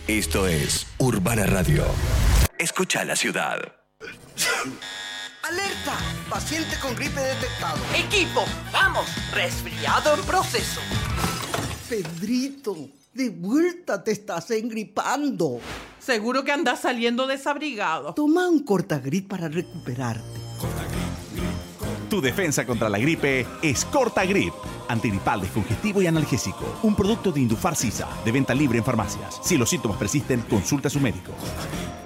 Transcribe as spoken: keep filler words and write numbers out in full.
Esto es Urbana Radio. Escucha la ciudad. ¡Alerta! Paciente con gripe detectado. Equipo, vamos, resfriado en proceso. Pedrito, de vuelta te estás engripando. Seguro que andas saliendo desabrigado. Toma un Cortagrip para recuperarte. Tu defensa contra la gripe es Cortagrip. Antigripal, descongestivo y analgésico. Un producto de Indufar Sisa, de venta libre en farmacias. Si los síntomas persisten, consulta a su médico.